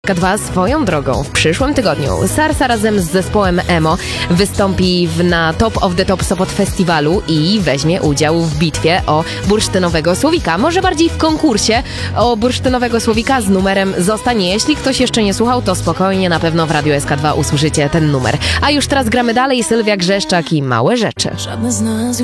K2 swoją drogą w przyszłym tygodniu Sarsa razem z zespołem Emo wystąpi na Top of the Top Sopot Festiwalu i weźmie udział w bitwie o bursztynowego słowika. Może bardziej w konkursie o bursztynowego słowika z numerem Zostań. Jeśli ktoś jeszcze nie słuchał, to spokojnie, na pewno w Radiu SK2 usłyszycie ten numer. A już teraz gramy dalej. Sylwia Grzeszczak i Małe Rzeczy. Żadne z nas